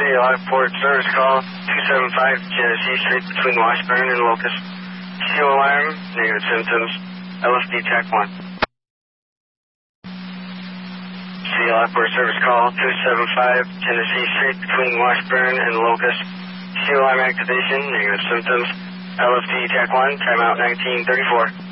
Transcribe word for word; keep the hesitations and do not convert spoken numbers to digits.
Lockport service call two seven five Genesee Street between Washburn and Locust. Seal alarm, negative symptoms, L F D Tech one. Seal Lockport service call two seven five Genesee Street between Washburn and Locust. Seal alarm activation, negative symptoms, L F D Tech one, timeout nineteen thirty-four.